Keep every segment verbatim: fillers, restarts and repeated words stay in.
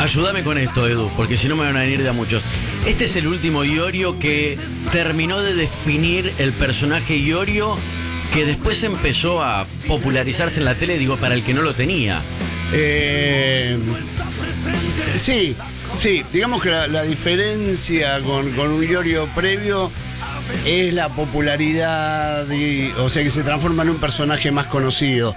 Ayúdame con esto, Edu, porque si no me van a venir de a muchos. Este es el último Iorio que terminó de definir el personaje Iorio, que después empezó a popularizarse en la tele, digo, para el que no lo tenía. Eh, sí, sí, digamos que la, la diferencia con, con un Iorio previo es la popularidad, y, o sea que se transforma en un personaje más conocido.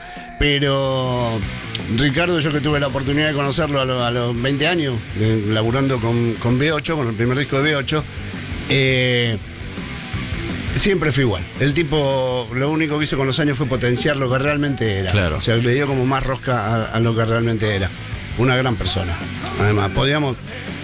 Pero Ricardo, yo que tuve la oportunidad de conocerlo a, lo, a los veinte años, de, laburando con, con B ocho, con el primer disco de B ocho, eh, siempre fue igual. El tipo, lo único que hizo con los años fue potenciar lo que realmente era. Claro. O sea, le dio como más rosca a, a lo que realmente era. Una gran persona. Además, podíamos...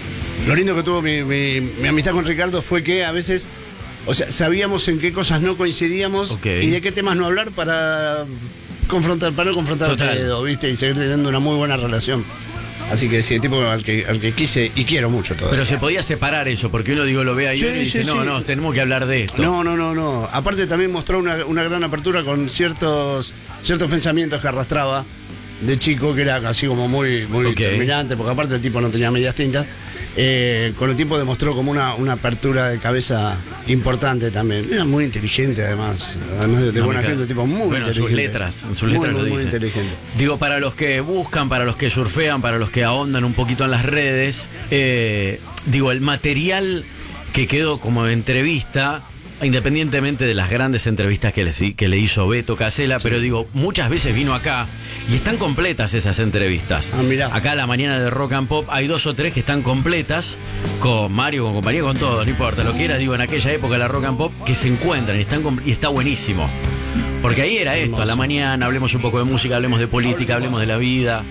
Lo lindo que tuvo mi, mi, mi amistad con Ricardo fue que a veces, o sea, sabíamos en qué cosas no coincidíamos, okay, y de qué temas no hablar para confrontar, para no confrontar al dedo, ¿viste? Y seguir teniendo una muy buena relación. Así que sí, el tipo al que, al que quise y quiero mucho todavía. Pero se podía separar eso, porque uno, digo, lo ve ahí, sí, y dice, sí, no, sí, no, tenemos que hablar de esto. No, no, no, no. Aparte también mostró una, una gran apertura con ciertos, ciertos pensamientos que arrastraba de chico, que era así como muy, muy okay, determinante, porque aparte el tipo no tenía medias tintas. Eh, con el tiempo demostró como una, una apertura de cabeza importante también. Era muy inteligente, además. Además de, de no, buena gente, tipo muy bueno, inteligente. Sus letras, en sus letras muy, lo muy, dice. Muy inteligente. Digo, para los que buscan, para los que surfean, para los que ahondan un poquito en las redes, eh, digo, el material que quedó como entrevista, independientemente de las grandes entrevistas que le, que le hizo Beto Casella, sí, pero digo, muchas veces vino acá y están completas esas entrevistas. Ah, mirá. Acá a la mañana de Rock and Pop hay dos o tres que están completas, con Mario, con compañía, con todo, no importa, lo que era, digo, en aquella época la Rock and Pop, que se encuentran y, están, y está buenísimo. Porque ahí era esto, a la mañana hablemos un poco de música, hablemos de política, hablemos de la vida.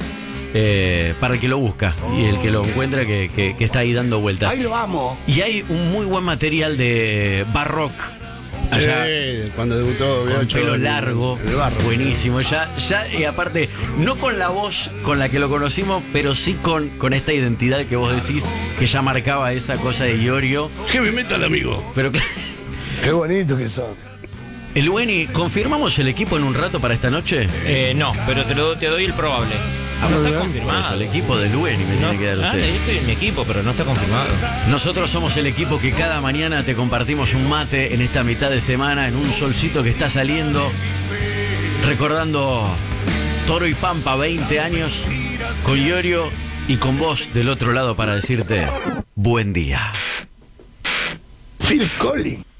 Eh, para el que lo busca y el que lo encuentra, que, que, que está ahí dando vueltas. Ahí lo amo. Y hay un muy buen material de Barrock. Allá, sí, cuando debutó con pelo largo, el, el barro, buenísimo. Ya, ya, y aparte, no con la voz con la que lo conocimos, pero sí con, con esta identidad que vos decís, que ya marcaba esa cosa de Iorio. Heavy metal, amigo. Pero qué bonito que son. El Lueni, ¿confirmamos el equipo en un rato para esta noche? Eh, no, pero te, lo, te doy el probable. Ah, no está confirmado. Eso, el equipo de Lueni me no, tiene que dar usted. Ah, yo estoy en mi equipo, pero no está confirmado. Nosotros somos el equipo que cada mañana te compartimos un mate en esta mitad de semana, en un solcito que está saliendo, recordando Toro y Pampa, veinte años, con Iorio y con vos del otro lado para decirte buen día. Phil Collins.